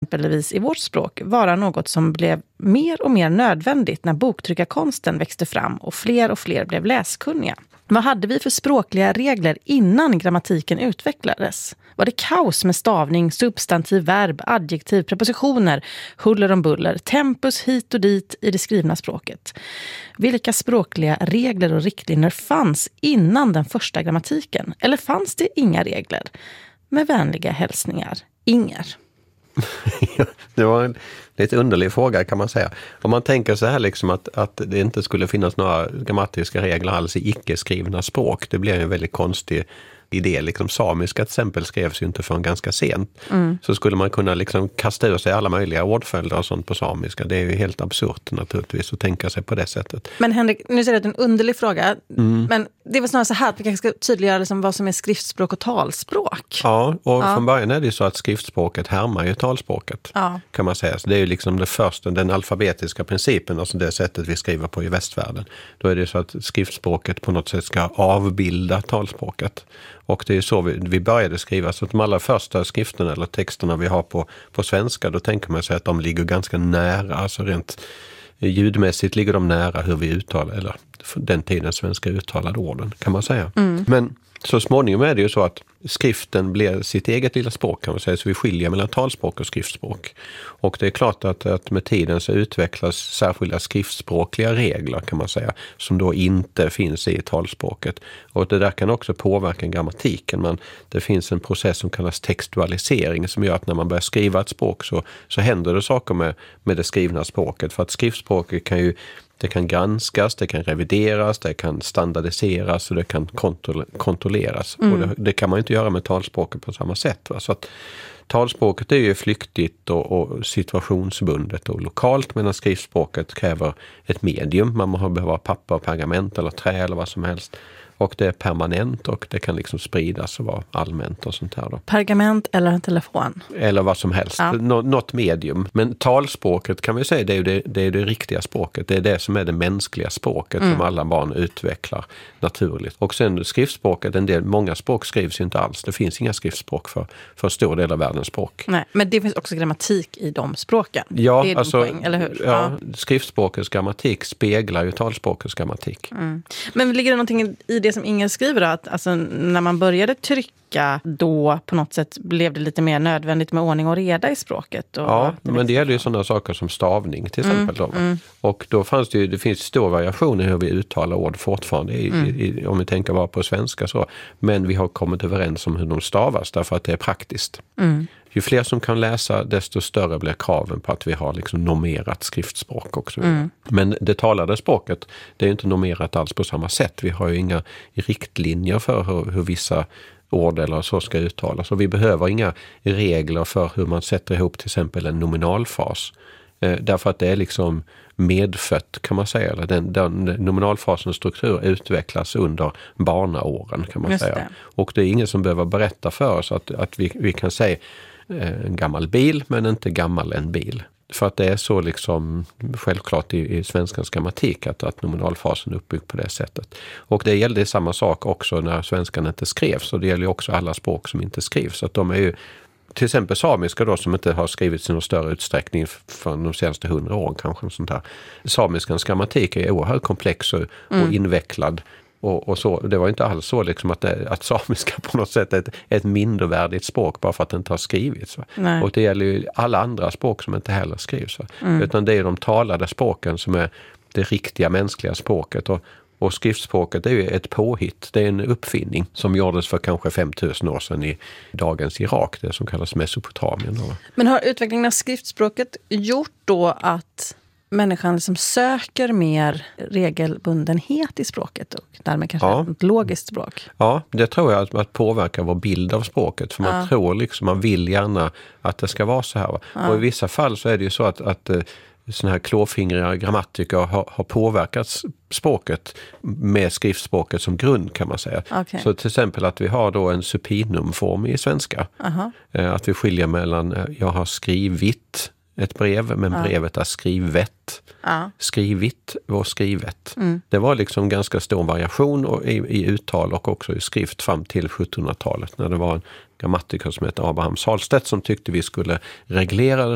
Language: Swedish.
exempelvis i vårt språk vara något som blev mer och mer nödvändigt när boktryckarkonsten växte fram och fler blev läskunniga. Vad hade vi för språkliga regler innan grammatiken utvecklades? Var det kaos med stavning, substantiv, verb, adjektiv, prepositioner, huller om buller, tempus hit och dit i det skrivna språket? Vilka språkliga regler och riktlinjer fanns innan den första grammatiken? Eller fanns det inga regler? Med vänliga hälsningar, Inger. Det var en lite underlig fråga kan man säga. Om man tänker så här liksom att det inte skulle finnas några grammatiska regler alls i icke-skrivna språk. Det blir en väldigt konstig idé. Liksom samiska till exempel skrevs ju inte förrän ganska sent. Så skulle man kunna liksom kasta ur sig alla möjliga ordföljder och sånt på samiska. Det är ju helt absurt naturligtvis att tänka sig på det sättet. Men Henrik, nu säger det en underlig fråga. Men det är väl snarare så här att vi kanske ska tydliggöra liksom vad som är skriftspråk och talspråk. Ja, och från början är det ju så att skriftspråket härmar ju talspråket. Kan man säga. Så det är ju liksom det första, den alfabetiska principen, alltså det sättet vi skriver på i västvärlden. Då är det så att skriftspråket på något sätt ska avbilda talspråket. Och det är så vi började skriva. Så att de allra första skrifterna eller texterna vi har på svenska, då tänker man sig att de ligger ganska nära. Alltså rent ljudmässigt ligger de nära hur vi uttalar, eller den tiden svenska uttalade orden kan man säga. Men så småningom är det ju så att skriften blir sitt eget lilla språk kan man säga. Så vi skiljer mellan talspråk och skriftspråk. Och det är klart att med tiden så utvecklas särskilda skriftspråkliga regler kan man säga. Som då inte finns i talspråket. Och det där kan också påverka grammatiken. Men det finns en process som kallas textualisering. Som gör att när man börjar skriva ett språk så händer det saker med det skrivna språket. För att skriftspråket kan ju... Det kan granskas, det kan revideras, det kan standardiseras och det kan kontrolleras. Och det kan man inte göra med talspråket på samma sätt. Va? Så att talspråket är ju flyktigt och situationsbundet och lokalt, medan skriftspråket kräver ett medium. Man behöver papper, pergament eller trä eller vad som helst. Och det är permanent och det kan liksom spridas och vara allmänt och sånt här då. Pergament eller en telefon? Eller vad som helst. Ja. Något medium. Men talspråket kan vi säga, det är det riktiga språket. Det är det som är det mänskliga språket som alla barn utvecklar naturligt. Och sen skriftspråket, många språk skrivs ju inte alls. Det finns inga skriftspråk för en stor del av världens språk. Nej, men det finns också grammatik i de språken. Ja, det är alltså, poäng, eller hur? Ja, skriftspråkets grammatik speglar ju talspråkets grammatik. Men ligger det någonting i det som Inger skriver då, att alltså, när man började trycka då på något sätt blev det lite mer nödvändigt med ordning och reda i språket. Och ja, men det gäller ju sådana saker som stavning till exempel. Då. Och då det finns stor variation i hur vi uttalar ord fortfarande om vi tänker bara på svenska så. Men vi har kommit överens om hur de stavas därför att det är praktiskt. Ju fler som kan läsa, desto större blir kraven på att vi har liksom normerat skriftspråk också. Men det talade språket, det är inte normerat alls på samma sätt. Vi har ju inga riktlinjer för hur vissa ord eller så ska uttalas. Och vi behöver inga regler för hur man sätter ihop till exempel en nominalfas. Därför att det är liksom medfött kan man säga. Eller den nominalfasens struktur utvecklas under barnaåren kan man säga. Och det är ingen som behöver berätta för oss att vi kan säga en gammal bil men inte gammal en bil. För att det är så liksom självklart i svenskans grammatik att nominalfasen är uppbyggd på det sättet. Och det gällde samma sak också när svenskan inte skrevs. Och det gäller ju också alla språk som inte skrivs. Att de är ju till exempel samiska då som inte har skrivits i någon större utsträckning för de senaste 100 åren kanske. Sånt här. Samiskans grammatik är oerhört komplex och invecklad. Och så, det var inte alls så liksom att samiska på något sätt är ett mindervärdigt språk bara för att det inte har skrivits. Och det gäller ju alla andra språk som inte heller skrivs. Utan det är de talade språken som är det riktiga mänskliga språket. Och skriftspråket är ju ett påhitt. Det är en uppfinning som gjordes för kanske 5000 år sedan i dagens Irak. Det som kallas Mesopotamien. Men har utvecklingen av skriftspråket gjort då att människan liksom söker mer regelbundenhet i språket och därmed kanske ett logiskt språk? Ja, det tror jag att påverkar vår bild av språket. För man tror liksom, man vill gärna att det ska vara så här. Och i vissa fall så är det ju så att såna här klåfingriga grammatiker har påverkat språket med skriftspråket som grund kan man säga. Okay. Så till exempel att vi har då en supinumform i svenska. Att vi skiljer mellan jag har skrivit ett brev, men brevet är skrivet. Skrivit och skrivet. Det var liksom ganska stor variation i uttal och också i skrift fram till 1700-talet när det var en grammatiker som heter Abraham Salstedt som tyckte vi skulle reglera